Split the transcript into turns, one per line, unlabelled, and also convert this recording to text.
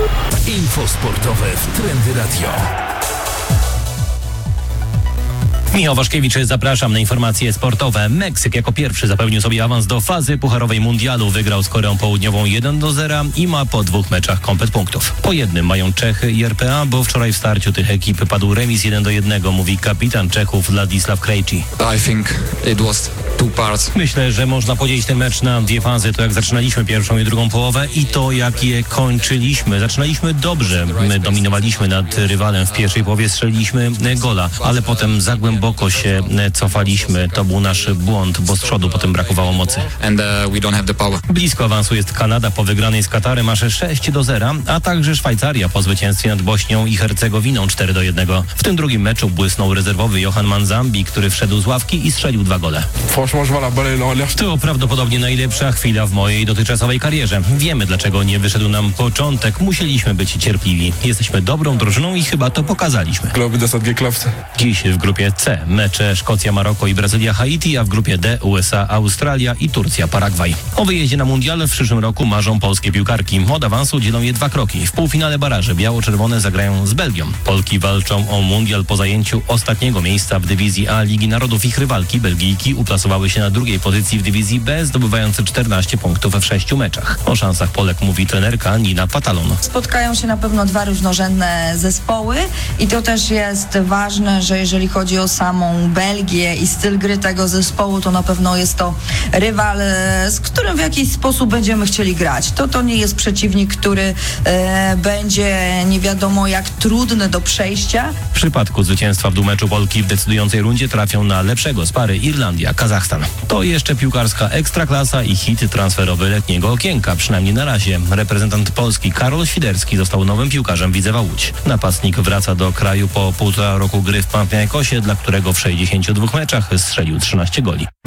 Info sportowe w Trendy Radio.
Michał Waszkiewicz, zapraszam na informacje sportowe. Meksyk jako pierwszy zapewnił sobie awans do fazy pucharowej mundialu. Wygrał z Koreą Południową 1-0 i ma po 2 meczach komplet punktów. Po jednym mają Czechy i RPA, bo wczoraj w starciu tych ekip padł remis 1-1, mówi kapitan Czechów Ladisław Krejci.
I think it was two parts.
Myślę, że można podzielić ten mecz na 2 fazy. To jak zaczynaliśmy pierwszą i drugą połowę i to jak je kończyliśmy. Zaczynaliśmy dobrze. My dominowaliśmy nad rywalem w pierwszej połowie, strzeliliśmy gola, ale potem za głęboko się cofaliśmy. To był nasz błąd, bo z przodu potem brakowało mocy.
And we don't have the power.
Blisko awansu jest Kanada po wygranej z Katarem aż 6-0, a także Szwajcaria po zwycięstwie nad Bośnią i Hercegowiną 4-1. W tym drugim meczu błysnął rezerwowy Johan Manzambi, który wszedł z ławki i strzelił 2 gole. To prawdopodobnie najlepsza chwila w mojej dotychczasowej karierze. Wiemy, dlaczego nie wyszedł nam początek. Musieliśmy być cierpliwi. Jesteśmy dobrą drużyną i chyba to pokazaliśmy. Dziś w grupie C mecze Szkocja, Maroko i Brazylia, Haiti, a w grupie D USA, Australia i Turcja, Paragwaj. O wyjeździe na mundial w przyszłym roku marzą polskie piłkarki. Od awansu dzielą je 2 kroki. W półfinale baraży biało-czerwone zagrają z Belgią. Polki walczą o mundial po zajęciu ostatniego miejsca w dywizji A Ligi Narodów. Ich rywalki, Belgijki, uplasowały się na drugiej pozycji w dywizji B, zdobywając 14 punktów w 6 meczach. O szansach Polek mówi trenerka Nina Patalon.
Spotkają się na pewno 2 różnorodne zespoły i to też jest ważne, że jeżeli chodzi o samą Belgię i styl gry tego zespołu, to na pewno jest to rywal, z którym w jakiś sposób będziemy chcieli grać. To nie jest przeciwnik, który będzie nie wiadomo jak trudny do przejścia.
W przypadku zwycięstwa w dwumeczu Polki w decydującej rundzie trafią na lepszego z pary Irlandia, Kazachstan. To jeszcze piłkarska ekstraklasa i hit transferowy letniego okienka, przynajmniej na razie. Reprezentant Polski Karol Świderski został nowym piłkarzem Widzewa Łódź. Napastnik wraca do kraju po 1,5 roku gry w Panathinaikosie, dla którego w 62 meczach strzelił 13 goli.